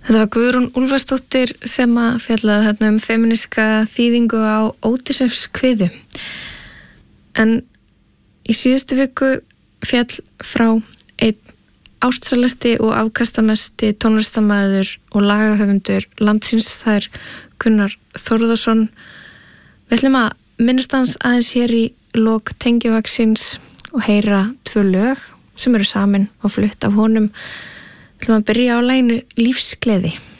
Þetta var Guðrún Úlfarsdóttir sem að fjallaði þarna feministka þýðingu á Ódysseifskviðu. En í síðustu viku fjall frá einn ástsælasti og afkastamesti tónlistarmaður og lagahöfundur landsins, það Gunnar Þórðarsson. Við ætlum að minnast hans aðeins hér í lok Tengivaxins og heyra 2 lög sem eru samin og flutt af honum. Við ætlum að byrja á laginu Lífsgleði.